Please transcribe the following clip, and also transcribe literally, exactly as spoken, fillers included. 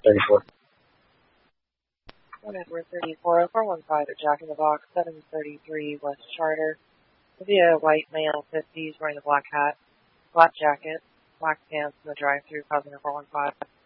thirty-four. One Edward thirty-four, four one five at Jack in the Box, seven thirty-three West Charter. Will be a white male, fifties, wearing a black hat, black jacket, black pants in the drive-thru, causing a four one five.